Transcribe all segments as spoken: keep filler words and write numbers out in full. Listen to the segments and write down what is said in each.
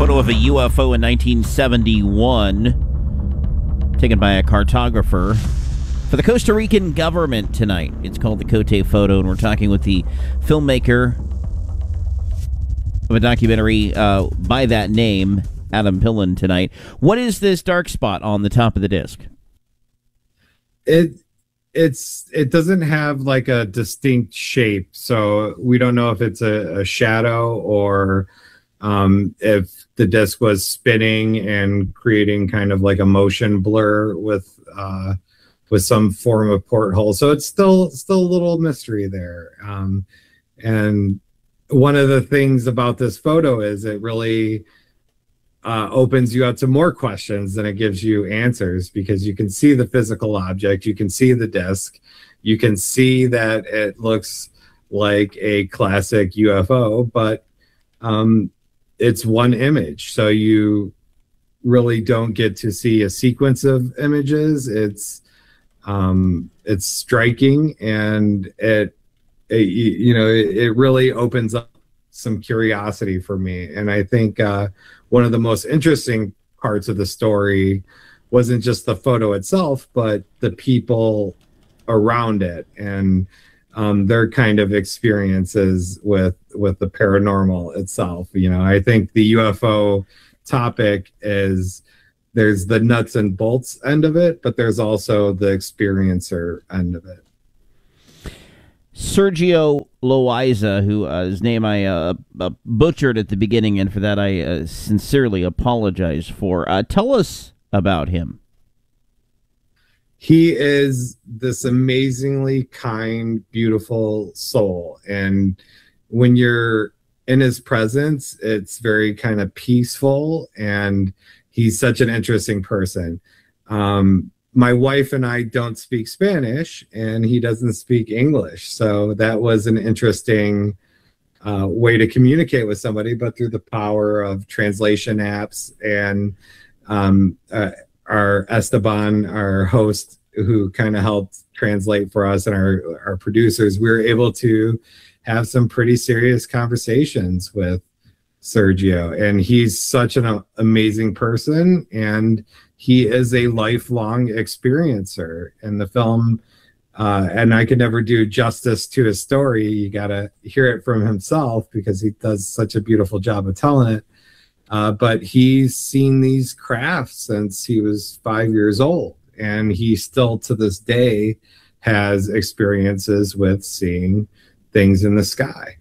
photo of a U F O in nineteen seventy-one, taken by a cartographer for the Costa Rican government tonight. It's called the Cote photo, and we're talking with the filmmaker of a documentary uh, by that name, Adam Pillen, tonight. What is this dark spot on the top of the disc? It it's it doesn't have like a distinct shape, so we don't know if it's a, a shadow or um, if the disc was spinning and creating kind of like a motion blur with uh, with some form of porthole. So it's still still a little mystery there. Um, and one of the things about this photo is it really Uh, opens you up to more questions than it gives you answers, because you can see the physical object, you can see the disc, you can see that it looks like a classic U F O, but um, it's one image, so you really don't get to see a sequence of images. It's um, it's striking, and it, it you know it, it really opens up some curiosity for me. And I think uh, one of the most interesting parts of the story wasn't just the photo itself, but the people around it and um, their kind of experiences with with the paranormal itself. You know, I think the U F O topic is, there's the nuts and bolts end of it, but there's also the experiencer end of it. Sergio Loaiza, who uh, his name I uh, uh, butchered at the beginning, and for that I uh, sincerely apologize for. Uh, tell us about him. He is this amazingly kind, beautiful soul, and when you're in his presence, it's very kind of peaceful, and he's such an interesting person. Um, My wife and I don't speak Spanish, and he doesn't speak English. So that was an interesting uh, way to communicate with somebody, but through the power of translation apps and um, uh, our Esteban, our host, who kind of helped translate for us, and our, our producers, we were able to have some pretty serious conversations with Sergio. And he's such an amazing person, and he is a lifelong experiencer in the film. Uh, and I could never do justice to his story. You got to hear it from himself, because he does such a beautiful job of telling it. Uh, but he's seen these crafts since he was five years old. And he still, to this day, has experiences with seeing things in the sky.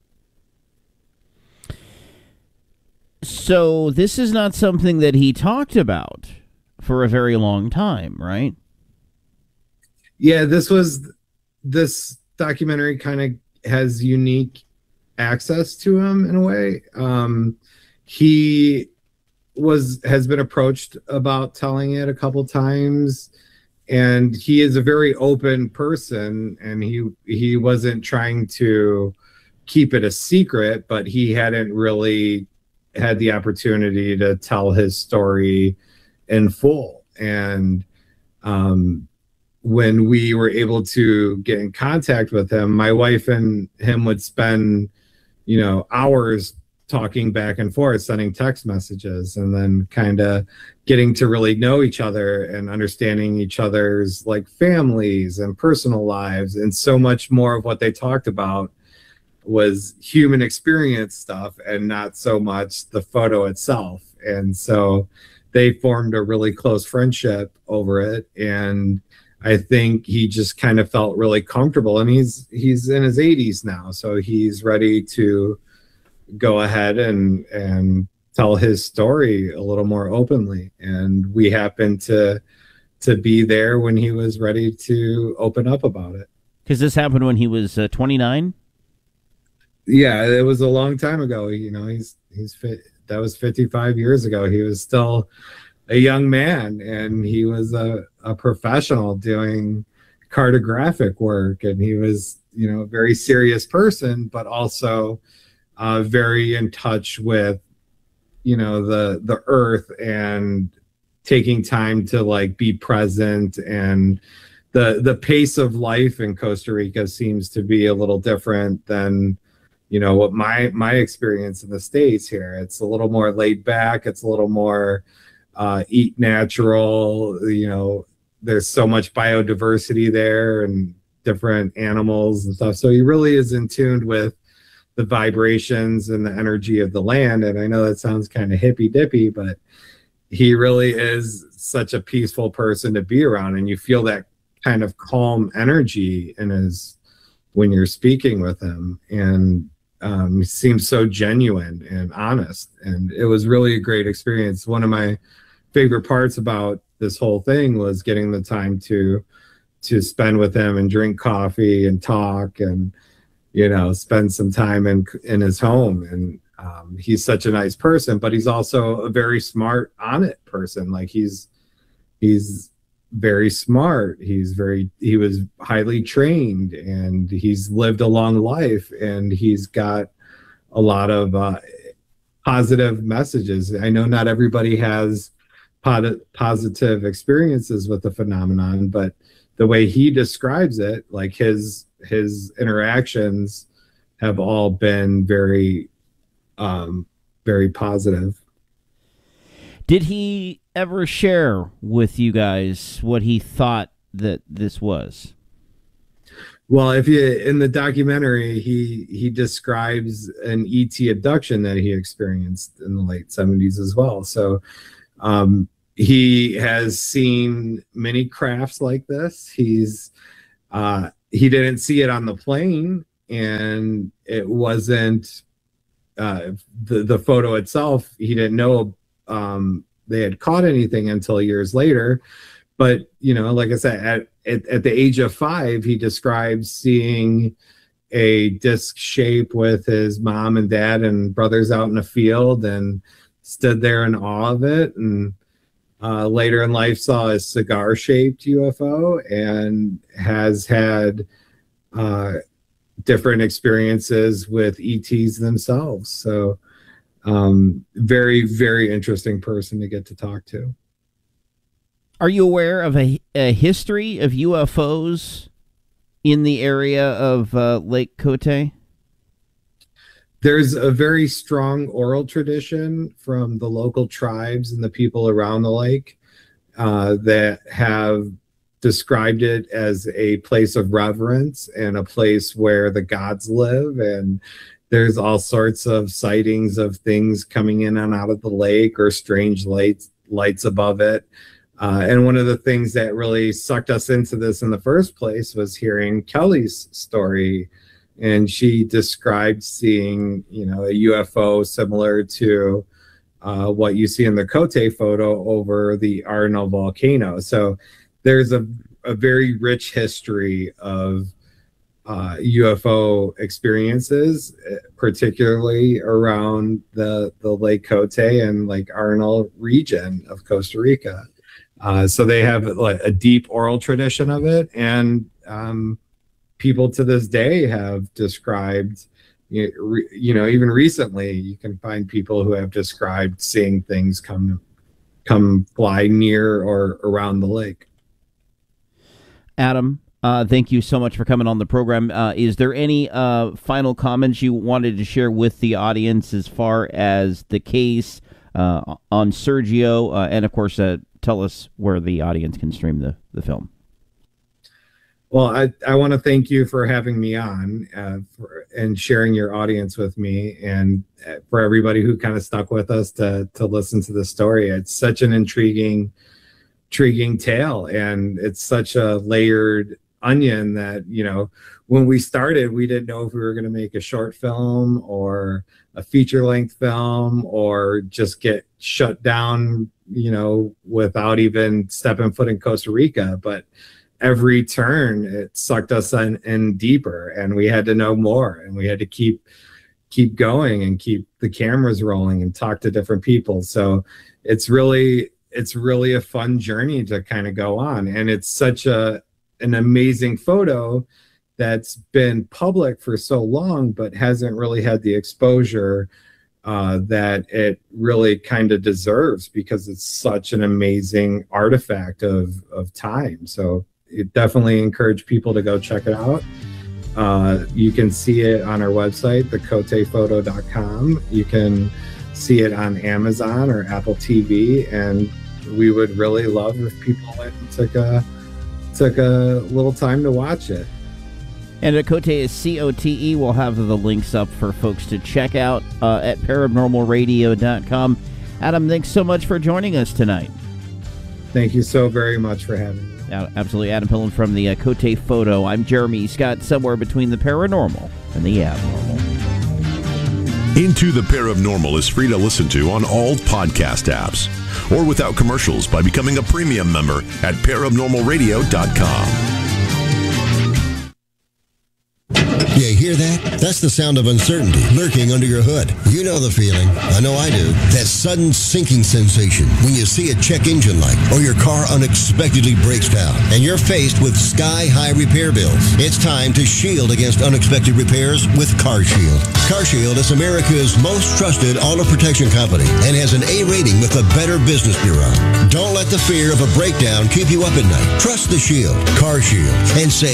So this is not something that he talked about for a very long time, right? Yeah, this was this documentary kind of has unique access to him in a way. Um, he was has been approached about telling it a couple times, and he is a very open person, and he he wasn't trying to keep it a secret, but he hadn't really had the opportunity to tell his story in full. And um, when we were able to get in contact with him, my wife and him would spend, you know, hours talking back and forth, sending text messages, and then kind of getting to really know each other and understanding each other's like families and personal lives. And so much more of what they talked about was human experience stuff and not so much the photo itself. And so they formed a really close friendship over it. And I think he just kind of felt really comfortable, and he's, he's in his eighties now. So he's ready to go ahead and, and tell his story a little more openly. And we happened to, to be there when he was ready to open up about it. Because this happened when he was uh, twenty-nine? Yeah, it was a long time ago. You know, he's he's fit. That was fifty-five years ago. He was still a young man, and he was a, a professional doing cartographic work, and he was, you know, a very serious person, but also uh, very in touch with, you know, the the earth, and taking time to like be present. And the the pace of life in Costa Rica seems to be a little different than, you know, what my my experience in the States here. It's a little more laid back. It's a little more uh, eat natural. You know, there's so much biodiversity there and different animals and stuff. So he really is in tune with the vibrations and the energy of the land. And I know that sounds kind of hippy dippy, but he really is such a peaceful person to be around. And you feel that kind of calm energy in his, when you're speaking with him. And um, he seems so genuine and honest. And it was really a great experience. One of my favorite parts about this whole thing was getting the time to to spend with him and drink coffee and talk and, you know, spend some time in in his home. And um, he's such a nice person, but he's also a very smart, on it person. Like he's he's very smart. He's very he was highly trained, and he's lived a long life, and he's got a lot of uh, positive messages. I know not everybody has positive experiences with the phenomenon, but the way he describes it, like his his interactions have all been very um very positive. Did he ever share with you guys what he thought that this was? Well, if you in the documentary, he he describes an E T abduction that he experienced in the late seventies as well. So um he has seen many crafts like this. He's uh, he didn't see it on the plane, and it wasn't uh, the the photo itself. He didn't know um, they had caught anything until years later. But you know, like I said, at, at at the age of five, he describes seeing a disc shape with his mom and dad and brothers out in a field, and stood there in awe of it. And Uh, later in life saw a cigar-shaped U F O, and has had uh, different experiences with E Ts themselves. So um, very, very interesting person to get to talk to. Are you aware of a, a history of U F Os in the area of uh, Lake Cote? There's a very strong oral tradition from the local tribes and the people around the lake uh, that have described it as a place of reverence and a place where the gods live. And there's all sorts of sightings of things coming in and out of the lake, or strange lights, lights above it. Uh, and one of the things that really sucked us into this in the first place was hearing Kelly's story. And she described seeing, you know, a U F O similar to uh, what you see in the Cote photo over the Arenal volcano. So there's a, a very rich history of uh, U F O experiences, particularly around the, the Lake Cote and Lake Arenal region of Costa Rica. Uh, so they have like a deep oral tradition of it. And um, people to this day have described, you know, even recently, you can find people who have described seeing things come come fly near or around the lake. Adam, uh, thank you so much for coming on the program. Uh, is there any uh, final comments you wanted to share with the audience as far as the case uh, on Sergio? Uh, and, of course, uh, tell us where the audience can stream the, the film. Well, I, I want to thank you for having me on uh, for, and sharing your audience with me, and for everybody who kind of stuck with us to to listen to the story. It's such an intriguing, intriguing tale, and it's such a layered onion that, you know, when we started, we didn't know if we were going to make a short film or a feature-length film or just get shut down, you know, without even stepping foot in Costa Rica. But every turn it sucked us in, in deeper, and we had to know more, and we had to keep keep going and keep the cameras rolling and talk to different people. So it's really it's really a fun journey to kind of go on, and it's such a an amazing photo that's been public for so long but hasn't really had the exposure uh, that it really kind of deserves, because it's such an amazing artifact of of time. So it definitely encourage people to go check it out. Uh, you can see it on our website, the cote photo dot com. You can see it on Amazon or Apple T V, and we would really love if people went and took a took a little time to watch it. And uh, Cote is C O T E. We'll have the links up for folks to check out uh, at paranormal radio dot com. Adam, thanks so much for joining us tonight. Thank you so very much for having me. Uh, absolutely. Adam Pillen from the uh, Cote Photo. I'm Jeremy Scott, somewhere between the paranormal and the abnormal. Into the Paranormal is free to listen to on all podcast apps or without commercials by becoming a premium member at paranormal radio dot com. You hear that? That's the sound of uncertainty lurking under your hood. You know the feeling. I know I do. That sudden sinking sensation when you see a check engine light or your car unexpectedly breaks down and you're faced with sky-high repair bills. It's time to shield against unexpected repairs with CarShield. CarShield is America's most trusted auto protection company and has an A rating with the Better Business Bureau. Don't let the fear of a breakdown keep you up at night. Trust the Shield, CarShield, and say